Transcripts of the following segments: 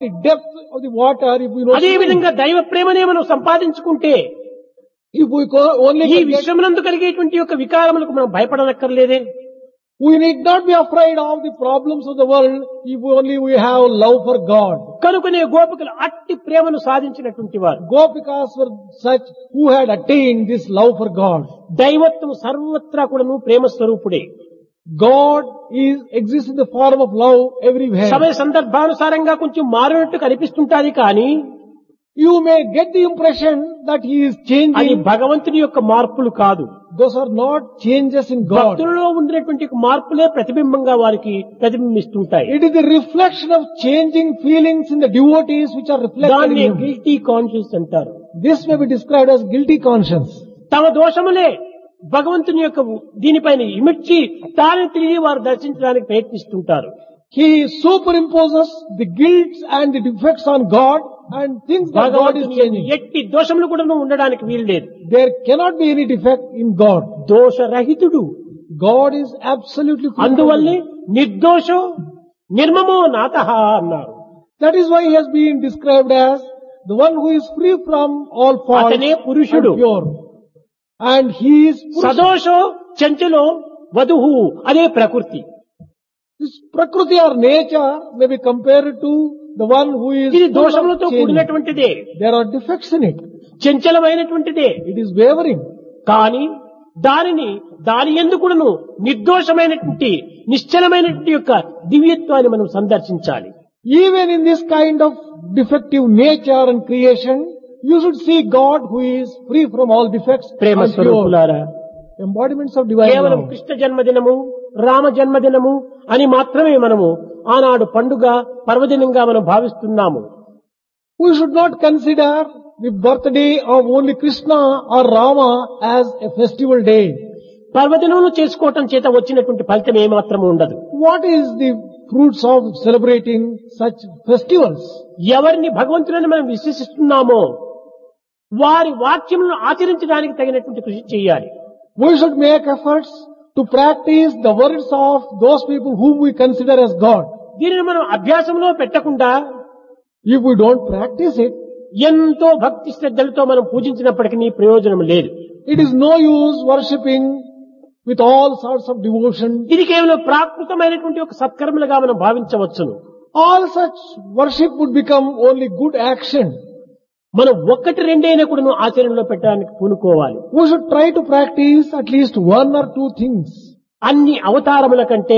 the depth of the water, if we know అదే swimming, విధంగా దైవ ప్రేమనే మనం సంపాదించుకుంటే if we only ఈ can get, విశ్వమునందు కలిగేటువంటి యొక్క వికారములకు మనం భయపడనక్కర్లేదే. we need not be afraid of the problems of the world if only we have love for God. కనుకనే గోపికలు అట్టి ప్రేమను సాధించినటువంటి వారు. Gopikas were such who had attained this love for God. దైవత్వం సర్వత్రా కూడాను ప్రేమ స్వరూపుడే. God exists in the form of love everywhere. సమయ సందర్భానుసారంగా కొంచెం మారినట్టు కనిపిస్తుంటాది కానీ You may get the impression that He is అది changing. భగవంతుని యొక్క మార్పులు కాదు. Those are not changes in God. భక్తులలో ఉండినటువంటి మార్పులే ప్రతిబింబంగా వారికి ప్రతిబింబిస్తుంటాయి. It is the reflection of changing feelings in the devotees which are reflected in దాన్ని Him. గిల్టీ కాన్షియస్ అంటారు. This may be described as guilty conscience. తమ దోషములే భగవంతుని యొక్క దీనిపైన ఇమిడ్చి తాను తిరిగి వారు దర్శించడానికి ప్రయత్నిస్తుంటారు. He superimposes the guilt and the defects on God and thinks that God is భగవంతుని changing. ఎట్టి దోషములు కూడా ఉండడానికి వీలు లేదు. There cannot be any defect in God. దోషరహితుడు. God is absolutely free from అందువల్లే evil. నిర్దోషో నిర్మమో నాతః అన్నారు. That is why He has been described as the one who is free from all faults అతనే and పురుషుడు. pure. And He is Purusha. సదోషో చంచలో వధువు అదే ప్రకృతి. This Prakriti or nature may be compared to the one who is ఇది full of దోషములతో change. కూడినటువంటిదే, There are defects in it. చంచలమైనటువంటిదే. It is wavering. కానీ దాని ఎందుకును నిర్దోషమైనటువంటి నిశ్చలమైనటువంటి యొక్క దివ్యత్వాన్ని మనం సందర్శించాలి. Even in this kind of defective nature and creation, you should see God who is free from all defects Prema and pure. స్వరూపులారా, Embodiments of divine కేవలం love. Krishna జన్మదినము Rama జన్మదినము అని మాత్రమే మనము ఆనాడు పండుగ పర్వదినంగా మనం భావిస్తున్నాము. We should not consider the birthday of only Krishna or Rama as a festival day. పర్వదినములు చేసుకోవటం చేత వచ్చినటువంటి ఫలితం ఏమాత్రము ఉండదు. What is the fruits of celebrating such festivals? ఎవరిని భగవంతుడని మనం విశ్వసిస్తున్నామో వారి వాక్యములను ఆచరించడానికి తగినటువంటి కృషి చేయాలి. We should make efforts to practice the words of those people whom we consider as God. దీనిని మనం అభ్యాసంలో పెట్టకుండా If we don't practice it, ఎంతో భక్తి శ్రద్ధలతో మనం పూజించినప్పటికీ ప్రయోజనం లేదు. it is no use worshipping with all sorts of devotion. ఇది కేవలం ప్రాకృతమైనటువంటి ఒక సత్కర్మలుగా మనం భావించవచ్చును. All such worship would become only good action. మనం ఒక్కటి రెండైనా కూడా ఆచరణలో పెట్టడానికి పూనుకోవాలి. We should try to practice at least one or two things. అన్ని అవతారముల కంటే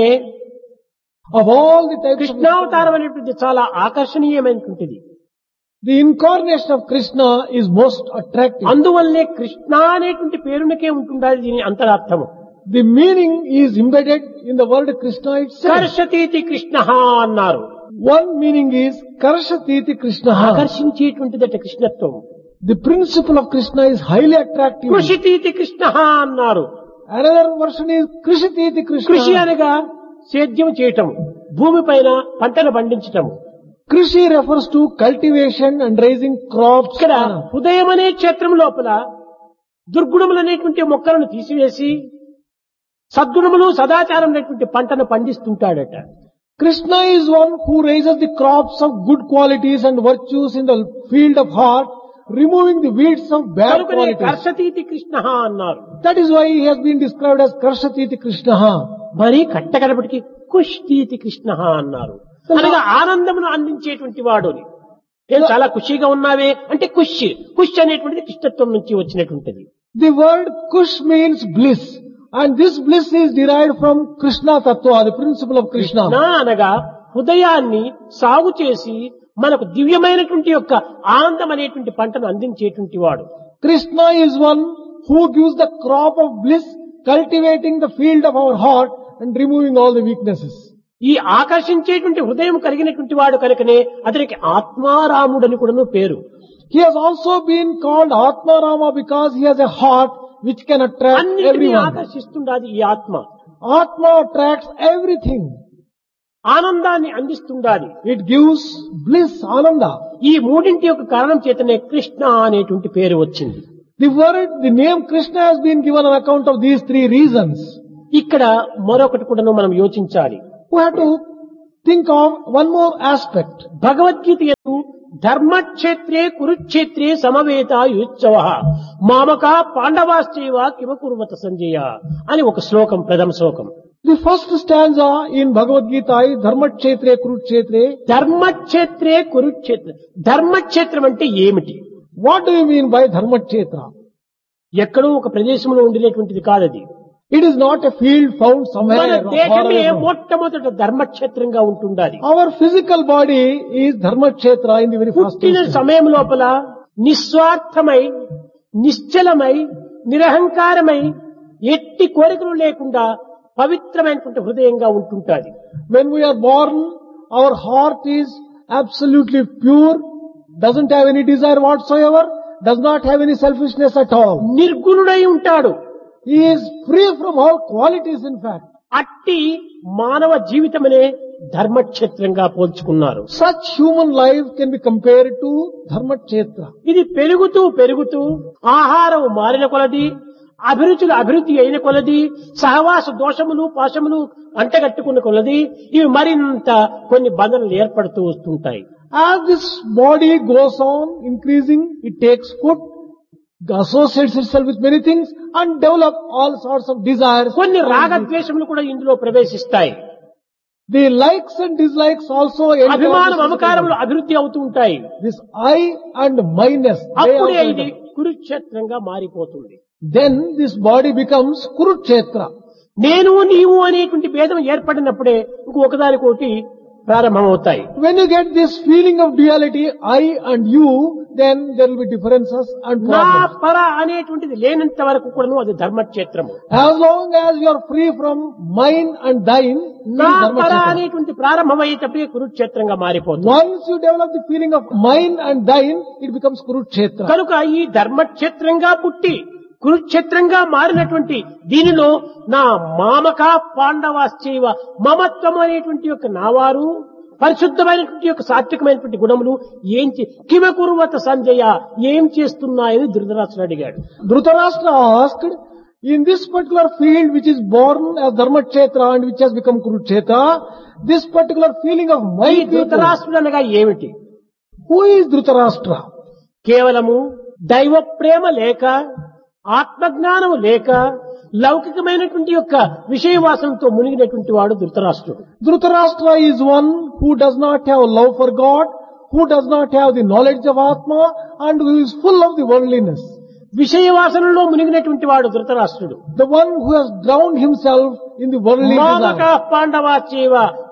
Of all the types of కృష్ణావతారం అనేటువంటి చాలా ఆకర్షణీయమైనటువంటిది. the incarnation of Krishna is most attractive. అందువల్లే కృష్ణ అనేటువంటి పేరునికే ఉంటుండాలి దీని అంతరార్థము. The meaning is embedded in the word Krishna itself. కర్షతీతి Krishna అన్నారు. One meaning is Karshati Krishna. ఆకర్షించేటువంటిదట కృష్ణత్వం. The principle of Krishna is highly attractive. కృషితీతి Krishna అన్నారు. Another version is Krishati కృషి Krishna. అనగా సేద్యం చేయటం, భూమిపైన పంటను పండించటం. Krishi refers to cultivation and raising crops. ఇక్కడ హృదయం అనే క్షేత్రం లోపల దుర్గుణములు అనేటువంటి మొక్కలను తీసివేసి సద్గుణములు సదాచారం అనేటువంటి పంటను పండిస్తుంటాడట. Krishna is one who raises the crops of good qualities and virtues in the field of heart, removing the weeds of bad కనుకనే qualities. కర్షతీతి కృష్ణ అన్నారు. That is why he has been described as Karshati Krishna. మరి కట్టకడపటికి కుష్తీతి కృష్ణ అన్నారు. అనగా ఆనందమును అందించేటువంటి వాడు. నేను చాలా ఖుషీగా ఉన్నావే అంటే కుష్ అనేటువంటిది కృష్ణత్వం నుంచి వచ్చినటువంటిది. The word Kush means bliss, and this bliss is derived from Krishna Tattva, the principle of Krishna. నా అనగా హృదయాన్ని సాగు చేసి మనకు దివ్యమైనటువంటి యొక్క ఆనందం అనేటువంటి పంటను అందించేటువంటి వాడు. Krishna is one who gives the crop of bliss, cultivating the field of our heart and removing all the weaknesses. ఈ ఆకర్షించేటువంటి హృదయం కలిగినటువంటి వాడు కనుకనే అతనికి ఆత్మారాముడని కూడాను పేరు. He has also been called Atma Rama because he has a heart which can attract అన్నిటినీ everyone. ఆకర్షిస్తుండాది ఈ ఆత్మ. Atma attracts everything. ఆనందాన్ని అందిస్తుండాలి. It gives bliss, ananda. ఈ మూడింటి యొక్క కారణం చేతనే కృష్ణ అనేటువంటి పేరు వచ్చింది. The name Krishna has been given on account of these three reasons. ఇక్కడ మరొకటి కూడాను మనం యోచించాలి. We have to think of one more aspect. Bhagavad Gita ధర్మక్షేత్రే కురుక్షేత్రే సమవేత యుత్సవ మామక పాండవాశ్చైవ కిమ కుర్వత Sanjaya అని ఒక శ్లోకం, ప్రథమ శ్లోకం. The first stanza in Bhagavad Gita is Dharmakshetre Kurukshetre. ధర్మక్షేత్రే Kurukshetra. Dharmakshetram అంటే ఏమిటి? What do you mean by Dharmakshetra? ఎక్కడో ఒక ప్రదేశంలో ఉండేటువంటిది కాదది. It is not a field found మన somewhere. దేహమే far away. మొట్టమొదట ధర్మక్షేత్రంగా ఉంటుండాలి. Our physical body is Dharmakshetra in the very first పుట్టిన instance. సమయం లోపల నిస్వార్థమై, నిశ్చలమై, నిరహంకారమై, ఎట్టి కోరికలు లేకుండా పవిత్రమైనటువంటి హృదయంగా ఉంటుంటాది. When we are born, our heart is absolutely pure, doesn't have any desire whatsoever, does not have any selfishness at all. నిర్గుణుడై ఉంటాడు. He is free from all qualities in fact. అట్టి మానవ జీవితమనే ధర్మక్షేత్రంగా పోల్చుకున్నారు. Such human life can be compared to Dharmakshetra. ఇది పెరుగుతూ పెరుగుతూ ఆహారం మారిన కొలది, అభిరుచులు అభివృద్ధి అయిన కొలది, సహవాస దోషములు పాశములు అంటగట్టుకున్న కొలది ఇవి మరింత కొన్ని బంధనలు ఏర్పడుతూ వస్తుంటాయి. As this body goes on increasing, it takes food, associates itself with many things and develop all sorts of desires. కొన్ని రాగద్వేషములు కూడా ఇందులో ప్రవేశిస్తాయి. The likes and dislikes also enter అభిమాన into మమకారములు అభివృద్ధి అవుతూ ఉంటాయి. this I and minus. they అప్పుడే also ఇది enter. కురుక్షేత్రంగా మారిపోతుంది. Then this body becomes Kurukshetra. నేను నీవు అనేటువంటి భేదం ఏర్పడినప్పుడే ఇంకొకదానికొకటి ప్రారంభమవుతాయి. When you get this feeling of duality, I and you, then there will be differences and నా problems. పర అనేటువంటిది లేనంత వరకు కూడా అది ధర్మక్షేత్రము. As long as you are free from mine and thine, it నా is పర Dharmakshetra. అనేటువంటి ప్రారంభమయ్యేటప్పుడే కురుక్షేత్రంగా మారిపోతుంది. Once you develop the feeling of mine and thine, it becomes Kurukshetra. కనుక ఈ ధర్మక్షేత్రంగా పుట్టి కురుక్షేత్రంగా మారినటువంటి దీనిలో నా మామక పాండవాశ్చైవ మమత్వం అనేటువంటి యొక్క నావారు పరిశుద్ధమైనటువంటి యొక్క సాత్వికమైనటువంటి గుణములు కిమ కుర్వత సంజయ ఏం చేస్తున్నాయని ధృతరాష్ట్రుడు అడిగాడు. Dhritarashtra asked, in this particular field which is born as Dharmakshetra and which has become Kurukshetra, this particular feeling of my ఈ people, ధృతరాష్ట్రుడు అనగా ఏమిటి? who is Dhritarashtra? కేవలము దైవ ప్రేమ లేక, ఆత్మజ్ఞానము లేక, లౌకికమైనటువంటి యొక్క విషయవాసనతో మునిగినటువంటి వాడు ధృతరాష్ట్రుడు. Dhritarashtra is one who does not have love for God, who does not have the knowledge of Atma and who is full of the worldliness. విషయవాసనలో మునిగినటువంటి వాడు ధృతరాష్ట్రుడు. The one who has drowned himself in the worldly మామక desire. పాండవాచేవ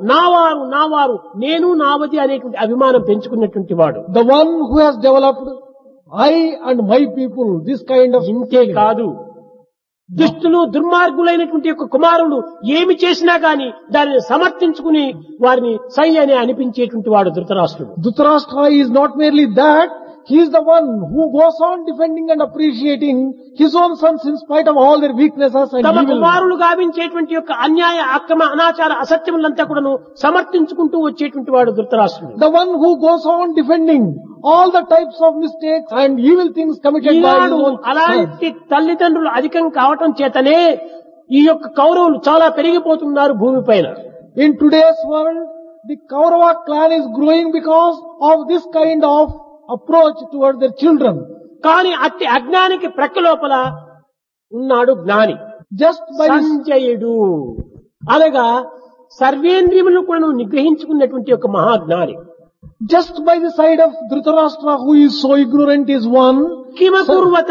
నావారు నేను నావది అనేటువంటి అభిమానం పెంచుకున్నటువంటి వాడు. The one who has developed I and my people, this kind of ఇంతే కాదు, దుష్టులు దుర్మార్గులైనటువంటి యొక్క కుమారులు ఏమి చేసినా గాని దానిని సమర్థించుకుని వారిని సై అని అనిపించేటువంటి వాడు ధృతరాష్ట్రుడు. Dhritarashtra is not merely that, he is the one who goes on defending and appreciating his own sons in spite of all their weaknesses and తమ evil. కుమారులు గావించేటువంటి యొక్క అన్యాయ అక్రమ అనాచార అసత్యములంతా కూడాను సమర్థించుకుంటూ వచ్చేటువంటి వాడు ధృతరాష్ట్రుడు. The one who goes on defending all the types of mistakes and evil things committed by his Eenadu own sons. అలాంటి తల్లిదండ్రులు అధికం కావటం చేతనే ఈ యొక్క కౌరవులు చాలా పెరిగిపోతున్నారు భూమిపైన. In today's world, the Kaurava clan is growing because of this kind of approach towards their children. కానీ అట్టి అజ్ఞానికి ప్రక్క లోపల ఉన్నాడు జ్ఞాని Just by this, సంజయుడు అనగా సర్వేంద్రియములను కూడా నిగ్రహించుకున్నటువంటి ఒక మహాజ్ఞాని. just by the side of Dhritarashtra who is so ignorant is one, కిమ కుర్వత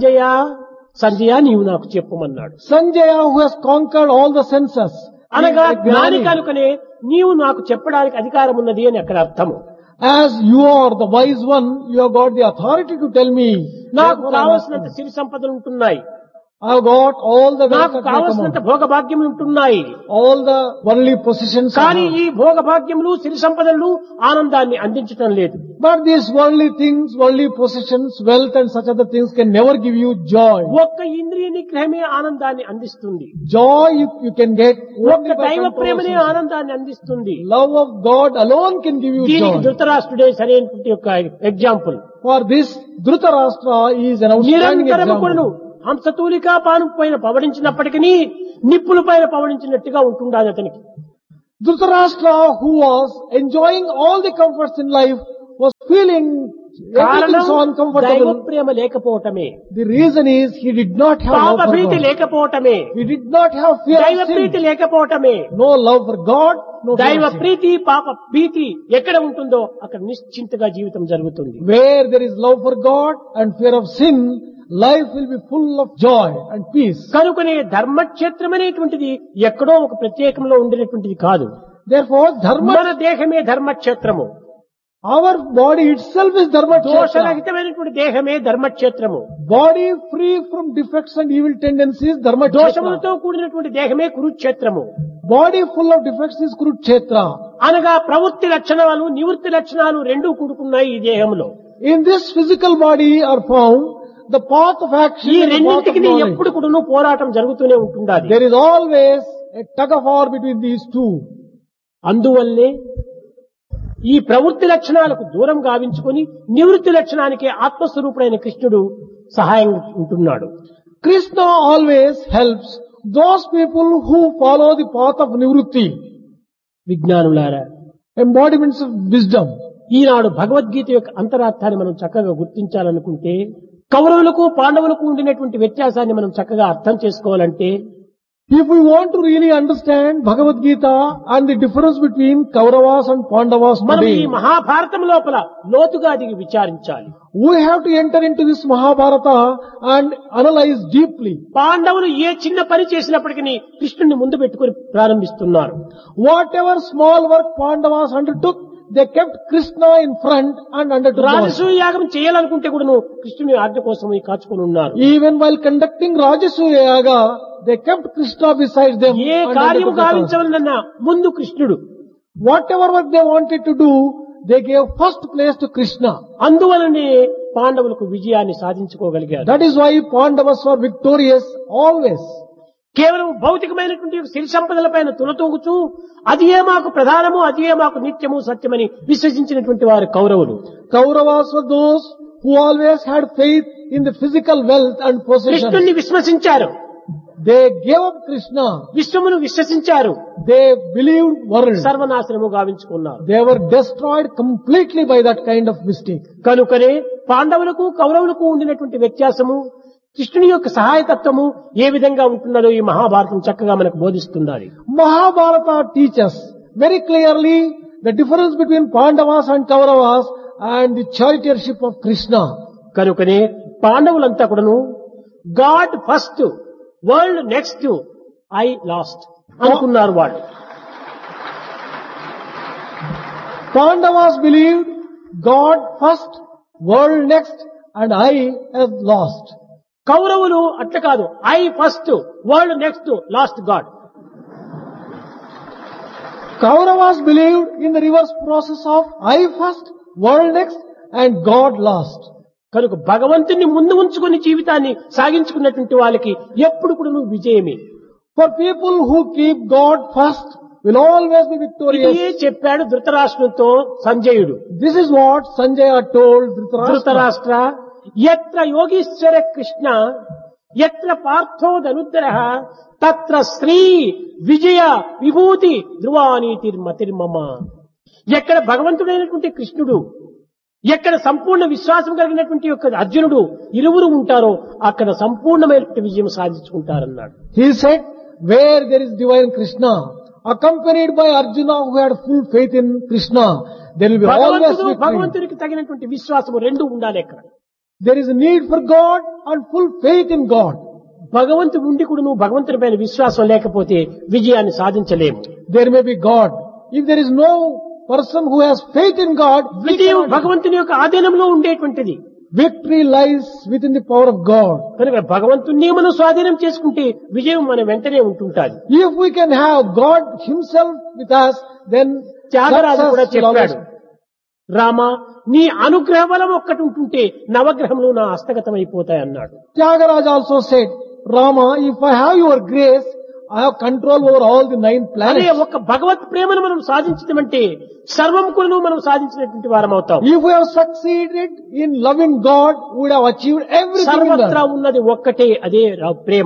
Sanjaya నీవు నాకు చెప్పమన్నాడు. Sanjaya who has conquered all the senses. అనగా He is a జ్ఞాని జ్ఞాని. కనుకనే నీవు నాకు చెప్పడానికి అధికారం ఉన్నది అని అక్కడ అర్థము. As you are the wise one, you have got the authority to tell me. నాకు Therefore, I am కావలసినంత asking. సిరి సంపదలు ఉంటున్నాయి, I have got all the wealth నాకు at my కావలసినంత command, భోగభాగ్యములు ఉంటున్నాయి. all the worldly possessions. I కానీ have. ఈ భోగభాగ్యములు సిరి సంపదలు ఆనందాన్ని అందించటం లేదు. But these worldly things, worldly possessions, wealth and such other things can never give you joy. ఒక్క ఇంద్రియ నిగ్రహమే ఆనందాన్ని అందిస్తుంది. Joy you can get ఒక్క only by దైవ control of ప్రేమనే senses. ఆనందాన్ని అందిస్తుంది. Love of God alone can give you దీనికి joy. ధృతరాష్ట్రుడే సరైనటువంటి యొక్క example. For this, Dhritarashtra is an outstanding నిరంతరము కూడాను example. హంసతూలికా పాను పైన పవడించినప్పటికీ నిప్పుల పైన పవడించినట్టుగా ఉంటుండాలి అతనికి. Dhritarashtra, who was enjoying all the comforts in life, was feeling everything కారణం so దైవ uncomfortable. Prema లేకపోవటమే, The reason is he did not have love పాప for భీతి God. లేకపోవటమే, He did not have fear దైవ of Preethi sin. లేకపోవటమే. No love for God, no fear దైవ of sin. ప్రీతి పాప భీతి ఎక్కడ ఉంటుందో అక్కడ నిశ్చింతగా జీవితం జరుగుతుంది. Where there is love for God and fear of sin, life will be full of joy and peace. కనుకనే ధర్మక్షేత్రం అనేటువంటిది ఎక్కడో ఒక ప్రత్యేకంలో ఉండేటువంటిది కాదు. Therefore, dharma, మన దేహమే ధర్మక్షేత్రము, our body itself is dharma kshetra. దోషరహితమైనటువంటి దేహమే ధర్మక్షేత్రము, Body free from defects and evil tendencies, dharma kshetra. దోషములతో కూడినటువంటి దేహమే కురుక్షేత్రము. Body full of defects is kurukshetra. అనగా ప్రవృత్తి లక్షణాలు నివృత్తి లక్షణాలు రెండూ కూడుకున్నాయి ఈ దేహంలో. In this physical body are found the path of action ఈ and the path of రెండింటికి knowledge. ఎప్పుడు కూడాను పోరాటం జరుగుతూనే ఉంటుండాలి. There is always a tug of war between these two. అందువల్లే ఈ ప్రవృత్తి లక్షణాలకు దూరం గావించుకొని నివృత్తి లక్షణానికి ఆత్మస్వరూపుడైన కృష్ణుడు సహాయం ఉంటున్నాడు. Krishna always helps those people who follow the path of nivrutti, విజ్ఞానులారా, embodiments of wisdom. ఈనాడు భగవద్గీత యొక్క అంతరార్థాన్ని మనం చక్కగా గుర్తించాలనుకుంటే, కౌరవులకు పాండవులకు ఉండినటువంటి వ్యత్యాసాన్ని మనం చక్కగా అర్థం చేసుకోవాలంటే, If we want to really understand Bhagavad Gita and the difference between Kauravas and Pandavas మనం ఈ today, మహాభారతం లోపల లోతుగా దిగి విచారించాలి. we have to enter into this Mahabharata and analyze deeply. పాండవులు ఏ చిన్న పని చేసినప్పటికీ కృష్ణుని ముందు పెట్టుకుని ప్రారంభిస్తున్నారు. Whatever small work Pandavas undertook, they kept Krishna in front and undertook the work. రాజసూయ యాగం చేయాలనుకుంటే కూడా కృష్ణుని ఆజ్ఞ కోసం కాచుకొని ఉన్నారు. Even while conducting Rajasuya Yaga, they kept Krishna beside them. A and కార్యము undertook the task. గావించవలనన్నా ముందు కృష్ణుడు. Whatever work they wanted to do, they gave first place to Krishna. అందువలనే పాండవులకు విజయాన్ని సాధించుకోగలిగారు. That is why Pandavas were victorious always. కేవలం భౌతికమైనటువంటి సిరి సంపదలపైన తులతూగుచూ అది ఏ మాకు ప్రధానము, అది ఏ మాకు నిత్యము సత్యమని విశ్వసించినటువంటి వారు కౌరవులు. Kauravas were those who always had faith in the physical wealth and possessions. కృష్ణుని విశ్వసించారు, They gave up Krishna. విశ్వమును విశ్వసించారు, They believed world. సర్వనాశనము గావించుకున్నారు. They were destroyed completely by that kind of mistake. కనుకనే పాండవులకు కౌరవులకు ఉండినటువంటి వ్యత్యాసము, కృష్ణుని యొక్క సహాయతత్వము ఏ విధంగా ఉంటున్నదో ఈ మహాభారతం చక్కగా మనకు బోధిస్తున్నది. Mahabharata teaches very clearly the difference between Pandavas and Kauravas and the charioteership of Krishna. కనుకనే పాండవులంతా కూడాను God first world next I last అనుకున్నారు వాళ్ళు. Pandavas believed God first, world next, and I have lost. కౌరవులు అట్లా కాదు, I first world next last God. Kauravas believed in the reverse process of I first, world next, and God last. కనుక భగవంతుని ముందు ఉంచుకుని జీవితాన్ని సాగించుకున్నటువంటి వాళ్ళకి ఎప్పుడు కూడా నువ్వు విజయమే. For people who keep God first will always be ఇదే victorious. చెప్పాడు ధృతరాష్ట్రంతో సంజయుడు. This is what Sanjaya told Dhritarashtra. Dhritarashtra ఎత్ర యోగీశ్వర కృష్ణ ఎత్ర పార్థో ధనుద్రః తత్ర శ్రీ విజయ విభూతి ధ్రువానీతిర్మతిర్మమ. ఎక్కడ భగవంతుడైనటువంటి కృష్ణుడు, ఎక్కడ సంపూర్ణ విశ్వాసం కలిగినటువంటి యొక్క అర్జునుడు ఇరువురు ఉంటారో అక్కడ సంపూర్ణమైనటువంటి విజయం సాధించుకుంటారన్నాడు. He said, where there is divine Krishna, accompanied by Arjuna who had full faith in Krishna, there will be always భగవంతుడు victory. భగవంతునికి తగినటువంటి విశ్వాసము రెండు ఉండాలి. అక్కడ There is a need for God and full faith in God. భగవంతుడు ఉండి కూడా నువ్వు భగవంతుని పైన విశ్వాసం లేకపోతే విజయాన్ని సాధించలేము. There may be God. If there is no person who has faith in God, విజయం భగవంతుని యొక్క ఆధీనంలో ఉండేటువంటిది. victory lies within the power of God. కనుక భగవంతుణ్ణి మనం స్వాధీనం చేసుకుంటే విజయం మన వెంటనే ఉంటుంటాది. If we can have God himself with us, then Tyagaraju కూడా success will always. చెప్పాడు, రామ నీ అనుగ్రహ బలం ఒక్కటి ఉంటుంటే నవగ్రహములు నా హస్తగతం అయిపోతాయి అన్నాడు. Tyagaraja also said, Rama, if I have your grace, I have control over all the 9 అదే planets. ఒక భగవత్ ప్రేమను మనం సాధించడమంటే సర్వం కూడా మనం సాధించినటువంటి వారం అవుతాం. If we have succeeded in loving God, we would have achieved everything in సర్వత్రా that. ఉన్నది ఒక్కటే, అదే ప్రేమ.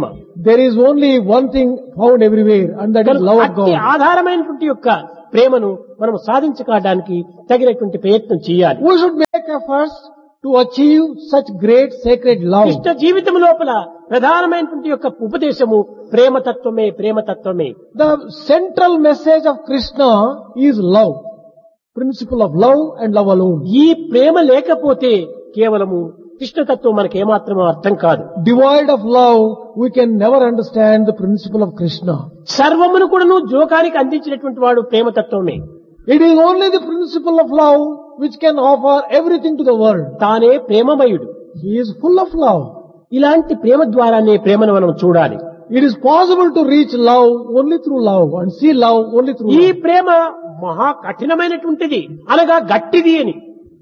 There is only one thing found everywhere, and that is love of అట్టి God. ఆధారమైనటువంటి యొక్క ప్రేమను మనం సాధించుకోవడానికి తగినటువంటి ప్రయత్నం చేయాలి. We should make efforts to achieve such great sacred love. Krishna జీవితం లోపల ప్రధానమైనటువంటి యొక్క ఉపదేశము ప్రేమతత్వమే, ప్రేమతత్వమే. The central message of Krishna is love. Principle of love and love alone. ఈ ప్రేమ లేకపోతే కేవలము కృష్ణతత్వం మనకు ఏమాత్రం అర్థం కాదు. Devoid of love, we can never understand the principle of Krishna. సర్వమును కూడాను జోకానికి అందించినటువంటి వాడు ప్రేమతత్వమే. It is only the principle of love which can offer everything to the world. తానే ప్రేమమయుడు. He is full of love. ఇలాంటి ప్రేమ ద్వారానే ప్రేమను మనం చూడాలి. It is possible to reach love only through love and see love only through ఈ love. ప్రేమ మహా కఠినమైనటువంటిది, అనగా గట్టిది అని.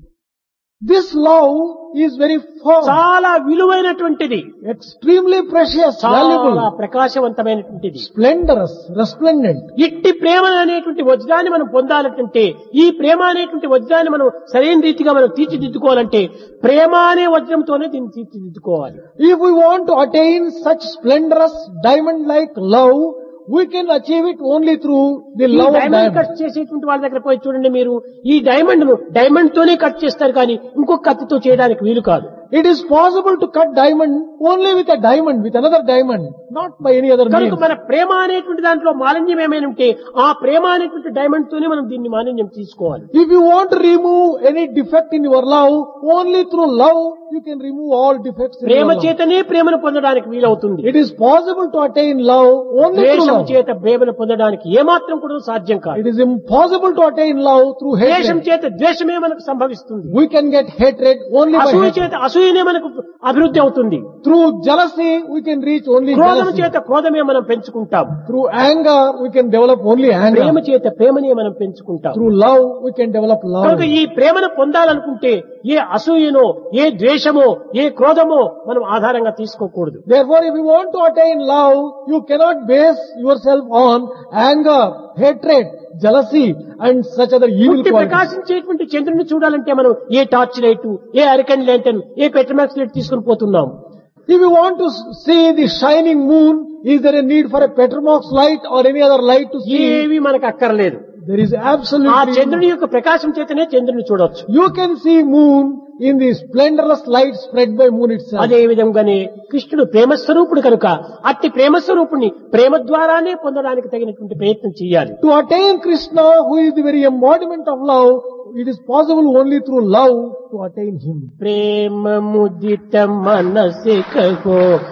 This love is very firm, చాలా విలువైనటువంటిది, extremely precious, చాలా valuable, ప్రకాశవంతమైనటువంటిది. splendorous, resplendent. ఇట్టి ప్రేమ అనేటువంటి వజ్రాన్ని మనం పొందాలంటే, ఈ ప్రేమ అనేటువంటి వజ్రాన్ని మనం సరైన రీతిగా మనం తీర్చిదిద్దుకోవాలంటే ప్రేమ అనే వజ్రంతోనే దీన్ని తీర్చిదిద్దుకోవాలి. If we want to attain such splendorous diamond-like love, we can achieve it only through the ఈ love of diamond diamond. Cut చేసేటువంటి వాళ్ళ దగ్గర పోయి చూడండి మీరు, ఈ డైమండ్ ను డైమండ్ తోనే కట్ చేస్తారు కానీ ఇంకొక కత్తితో చేయడానికి వీలు కాదు. It is possible to cut diamond only with a diamond, with another diamond, not by any other కనుక means. మన ప్రేమ అనేటువంటి దాంట్లో మాలిన్యం ఏమైనా ఉంటే ఆ ప్రేమ అనేటువంటి డైమండ్ తోనే మనం దీన్ని మాలిన్యం తీసుకోవాలి. If you want to remove any defect in your love, only through love you can remove all defects in your Prema love. చేతనే ప్రేమను పొందడానికి వీలవుతుంది. It is possible to attain love only through ద్వేషం love. చేత ప్రేమను పొందడానికి ఏమాత్రం కూడా సాధ్యం కాదు. It is impossible to attain love through ద్వేషం hatred. చేత ద్వేషమే మనకు సంభవిస్తుంది. We can get hatred only by అసూయ hatred. చేత అసూయనే మనకు అభివృద్ధి అవుతుంది. Through jealousy we can reach only క్రోధం jealousy. చేత క్రోధమే మనం పెంచుకుంటాం. Through anger we can develop only Prema anger. చేత ప్రేమనే మనం పెంచుకుంటాం. Through love we can develop love. కనుక ఈ ప్రేమను పొందాలనుకుంటే ఏ అసూయనో, ఏ ద్వేషమో, ఏ క్రోధమో మనం ఆధారంగా తీసుకోకూడదు. Therefore, if you want to attain love, you cannot base yourself on anger, hatred, jealousy and such other evil పుట్టి qualities. ప్రకాశించేటువంటి చంద్రుని చూడాలంటే మనం ఏ టార్చ్ లైట్, ఏ అరికన్ లైటన్, ఏ పెట్రోమాక్స్ లైట్ తీసుకుని పోతున్నాం. If you want to see the shining moon, is there a need for a Petromax light or any other light to see? ఏవి మనకు అక్కర్లేదు. There is ఆ absolutely. చంద్రుని యొక్క ప్రకాశం చేతనే చంద్రుని చూడవచ్చు. You can see moon in the splendorous light spread by moon itself. అదే విధంగానే కృష్ణుడు ప్రేమస్వరూపుడు కనుక అట్టి ప్రేమస్వరూపుణ్ణి ప్రేమ ద్వారానే పొందడానికి తగినటువంటి ప్రయత్నం చేయాలి. To attain Krishna, who is the very embodiment of love, it is possible only through love to attain him. ప్రేమ ముదిత మనసే కహో